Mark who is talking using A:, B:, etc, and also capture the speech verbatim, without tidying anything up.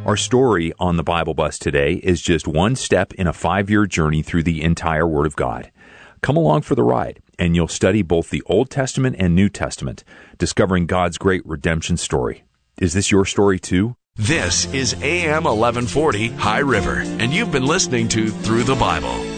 A: Our story on the Bible Bus today is just one step in a five-year journey through the entire Word of God. Come along for the ride, and you'll study both the Old Testament and New Testament, discovering God's great redemption story. Is this your story too?
B: This is A M eleven forty High River, and you've been listening to Through the Bible.